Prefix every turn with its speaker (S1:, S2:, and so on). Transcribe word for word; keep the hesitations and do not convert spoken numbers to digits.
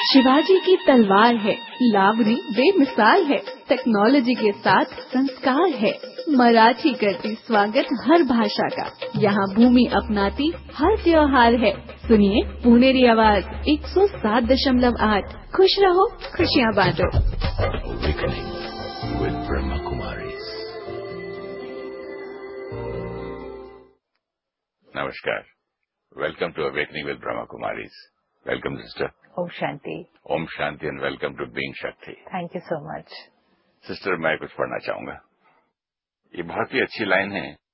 S1: शिवाजी की तलवार है, लावणी बेमिसाल है, टेक्नोलॉजी के साथ संस्कार है। मराठी करती स्वागत हर भाषा का, यहाँ भूमि अपनाती हर त्योहार है। सुनिए पुनेरी आवाज एक सौ सात दशमलव आठ। खुश रहो, खुशियाँ बांटो।
S2: with Brahma Kumaris. Namaskar. Welcome to Awakening with Brahma Kumaris. Welcome, sister.
S3: Om Shanti.
S2: Om Shanti and welcome to Being Shakti.
S3: Thank you so much.
S2: Sister, मैं कुछ पढ़ना चाहूंगा। ये बहुत ही अच्छी लाइन है